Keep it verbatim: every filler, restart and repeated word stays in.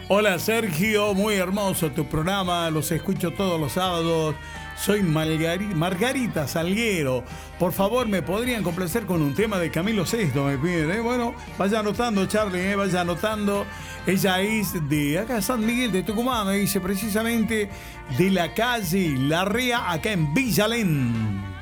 Hola Sergio, muy hermoso tu programa, los escucho todos los sábados. Soy Margari- Margarita Salguero. Por favor, ¿me podrían complacer con un tema de Camilo Sesto? Me piden, ¿eh? Bueno, vaya anotando, Charlie, ¿eh? Vaya anotando. Ella es de acá, San Miguel de Tucumán, me dice precisamente de la calle Larrea, acá en Villalén.